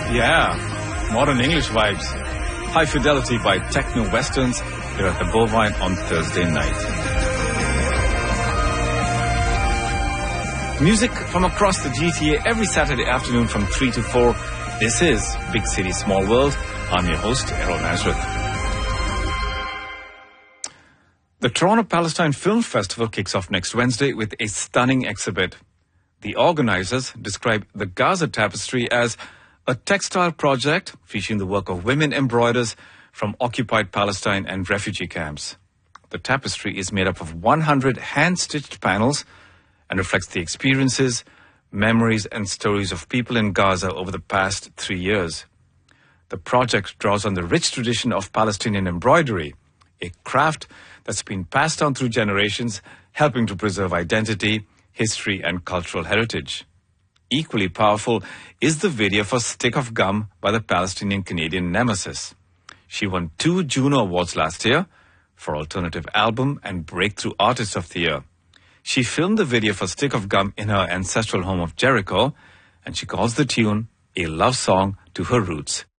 Yeah, modern English vibes. High Fidelity by Techno Westerns here at the Bovine on Thursday night. Music from across the GTA every Saturday afternoon from 3 to 4. This is Big City Small World. I'm your host, Errol Nazareth. The Toronto Palestine Film Festival kicks off next Wednesday with a stunning exhibit. The organizers describe the Gaza Tapestry as a textile project featuring the work of women embroiders from occupied Palestine and refugee camps. The tapestry is made up of 100 hand-stitched panels and reflects the experiences, memories, and stories of people in Gaza over the past 3 years. The project draws on the rich tradition of Palestinian embroidery, a craft that's been passed down through generations, helping to preserve identity, history, and cultural heritage. Equally powerful is the video for Stick of Gum by the Palestinian-Canadian Nemesis. She won 2 Juno Awards last year for Alternative Album and Breakthrough Artist of the Year. She filmed the video for Stick of Gum in her ancestral home of Jericho, and she calls the tune a love song to her roots.